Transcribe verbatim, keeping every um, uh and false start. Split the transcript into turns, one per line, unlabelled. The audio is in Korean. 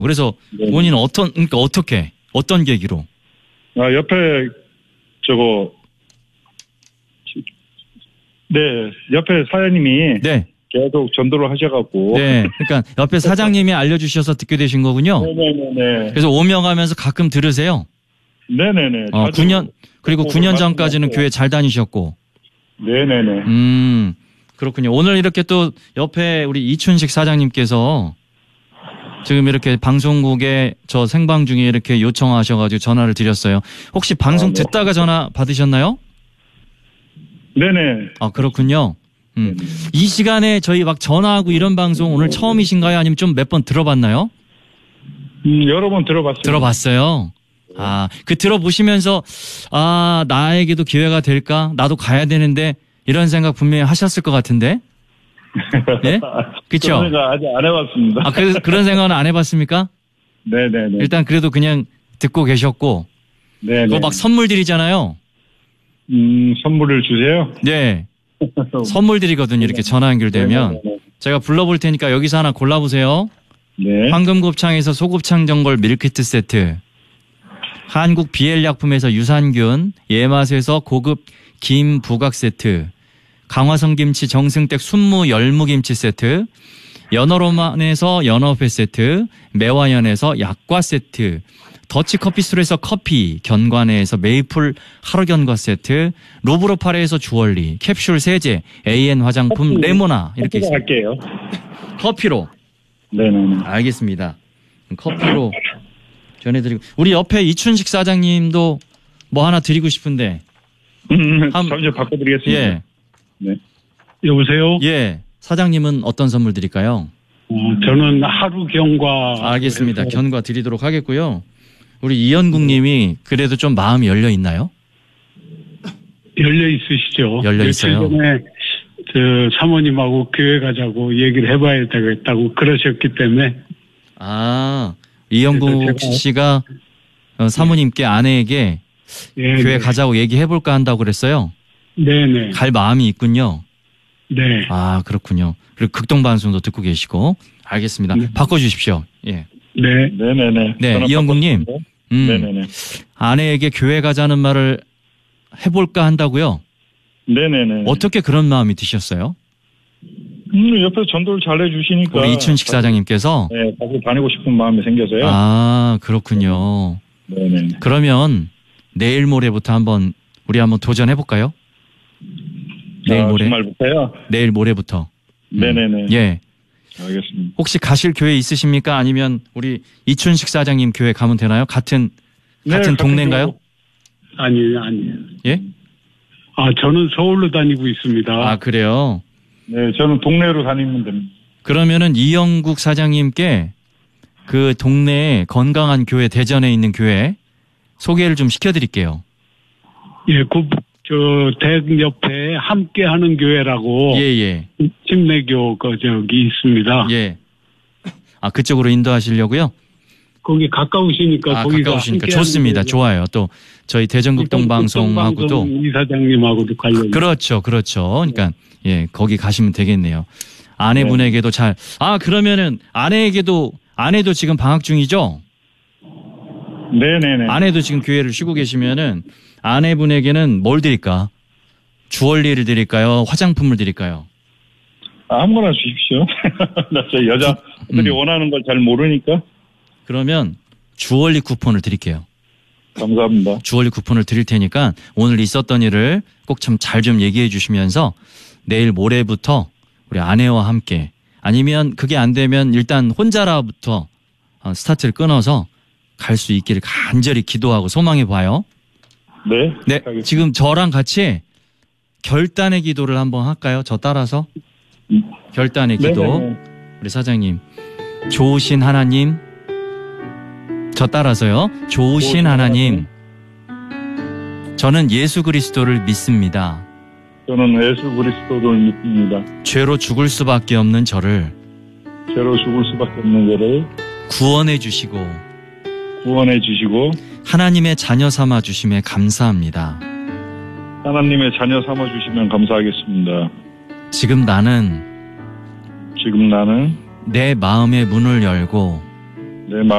그래서
네.
본인은 어떤, 그러니까 어떻게, 어떤 계기로?
아, 옆에, 저거, 네, 옆에 사장님이.
네.
계속 전도를 하셔갖고.
네. 그러니까 옆에 사장님이 알려주셔서 듣게 되신 거군요.
네네네.
그래서 오며 가면서 가끔 들으세요.
네네네.
어, 구 년, 그리고 구 년 전까지는 교회 잘 다니셨고.
네네네.
음, 그렇군요. 오늘 이렇게 또 옆에 우리 이춘식 사장님께서 지금 이렇게 방송국에 저 생방 중에 이렇게 요청하셔가지고 전화를 드렸어요. 혹시 방송
아, 네.
듣다가 전화 받으셨나요?
네네.
아, 그렇군요. 음. 이 시간에 저희 막 전화하고 이런 방송 오늘 처음이신가요? 아니면 좀 몇 번 들어봤나요?
음, 여러 번 들어봤어요.
들어봤어요. 아, 그 들어보시면서 아, 나에게도 기회가 될까? 나도 가야 되는데 이런 생각 분명히 하셨을 것 같은데. 예? 그쵸?
그런 생각 아직 안 해봤습니다.
아, 그래서 그런 생각은 안 해봤습니까?
네네네.
일단 그래도 그냥 듣고 계셨고.
네네.
그거 막 선물 드리잖아요.
음, 선물을 주세요?
네. 선물 드리거든요. 이렇게 전화 연결되면.
네네네.
제가 불러볼 테니까 여기서 하나 골라보세요.
네.
황금곱창에서 소곱창 전골 밀키트 세트. 한국 비엘약품에서 유산균, 예맛에서 고급 김 부각 세트. 강화성 김치 정승댁 순무 열무김치 세트. 연어로만에서 연어회 세트. 매화연에서 약과 세트. 더치커피술에서 커피, 견과내에서 메이플 하루견과 세트, 로브로파레에서 주얼리, 캡슐 세제, 에이엔 화장품,
커피,
레모나 이렇게 있습니다.
할게요.
커피로.
네네네.
알겠습니다. 커피로 전해드리고 우리 옆에 이춘식 사장님도 뭐 하나 드리고 싶은데.
음,
한-
잠시 바꿔드리겠습니다.
예,
네. 여보세요?
예. 사장님은 어떤 선물 드릴까요?
어, 저는 하루 경과.
알겠습니다. 견과 드리도록 하겠고요. 우리 이현국님이 그래도 좀 마음이 열려 있나요?
열려 있으시죠?
열려 있어요.
며칠 전에 저 사모님하고 교회 가자고 얘기를 해봐야 되겠다고 그러셨기 때문에.
아, 이영국
그래서 제가-
씨가 어, 사모님께 아내에게
예,
교회
네.
가자고 얘기해볼까 한다고 그랬어요.
네네.
갈 마음이 있군요.
네.
아, 그렇군요. 그리고 극동방송도 듣고 계시고. 알겠습니다.
네.
바꿔주십시오. 예.
네. 네네네.
네,
전화
이영국님.
바꿨습니다.
음,
네네네.
아내에게 교회 가자는 말을 해볼까 한다고요?
네네네.
어떻게 그런 마음이 드셨어요?
음, 옆에서 전도를 잘 해주시니까.
우리 이춘식 사장님께서?
네, 다시 다니고 싶은 마음이 생겨서요.
아, 그렇군요.
네네.
그러면 내일 모레부터 한번 우리 한번 도전해볼까요? 내일
아,
모레.
주말부터요?
내일 모레부터.
네네네.
예.
알겠습니다.
혹시 가실 교회 있으십니까? 아니면 우리 이춘식 사장님 교회 가면 되나요? 같은
네,
같은
같은
동네인가요?
교회. 아니에요, 아니에요.
예?
아, 저는 서울로 다니고 있습니다.
아, 그래요.
네, 저는 동네로 다니면 됩니다.
그러면은 이영국 사장님께 그 동네에 건강한 교회, 대전에 있는 교회 소개를 좀 시켜드릴게요.
예, 그, 저, 댁 옆에 함께 하는 교회라고.
예, 예.
침례교, 그, 저기 있습니다.
예. 아, 그쪽으로 인도하시려고요?
거기 가까우시니까
아,
거기서
가까우시니까
함께
좋습니다.
하는
좋아요. 또 저희 대전극동 방송하고도
이사장님하고도 관련.
그렇죠, 그렇죠. 그러니까 예, 거기 가시면 되겠네요. 아내분에게도 잘. 아, 그러면은 아내에게도 아내도 지금 방학 중이죠?
네네네.
아내도 지금 교회를 쉬고 계시면은 아내분에게는 뭘 드릴까? 주얼리를 드릴까요? 화장품을 드릴까요?
아무거나 주십시오. 나 저 여자들이
음.
원하는 걸 잘 모르니까.
그러면 주얼리 쿠폰을 드릴게요.
감사합니다.
주얼리 쿠폰을 드릴 테니까 오늘 있었던 일을 꼭 참 잘 좀 얘기해 주시면서 내일 모레부터 우리 아내와 함께 아니면 그게 안 되면 일단 혼자라부터 어, 스타트를 끊어서 갈 수 있기를 간절히 기도하고 소망해 봐요.
네.
네,
알겠습니다.
지금 저랑 같이 결단의 기도를 한번 할까요? 저 따라서 결단의 기도.
네네네.
우리 사장님, 좋으신 하나님, 저 따라서요. 좋으신 하나님, 저는 예수 그리스도를 믿습니다.
저는 예수 그리스도를 믿습니다.
죄로 죽을 수밖에 없는 저를
죄로 죽을 수밖에 없는 저를
구원해 주시고
구원해 주시고
하나님의 자녀 삼아 주심에 감사합니다.
하나님의 자녀 삼아 주시면 감사하겠습니다.
지금 나는
지금 나는
내 마음의 문을 열고
내 마음